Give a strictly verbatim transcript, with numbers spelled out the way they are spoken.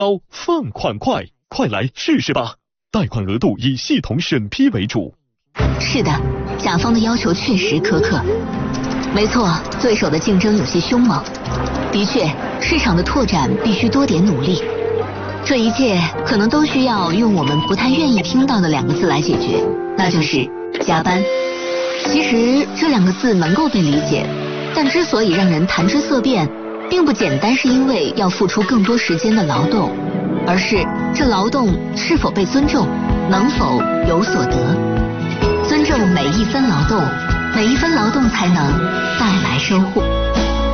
放款快，快来试试吧！贷款额度以系统审批为主。 是的，甲方的要求确实苛刻。没错，对手的竞争有些凶猛。的确，市场的拓展必须多点努力。这一切可能都需要用我们不太愿意听到的两个字来解决，那就是加班。其实这两个字能够被理解，但之所以让人谈之色变，并不简单是因为要付出更多时间的劳动，而是这劳动是否被尊重，能否有所得。尊重每一分劳动，每一分劳动才能带来收获。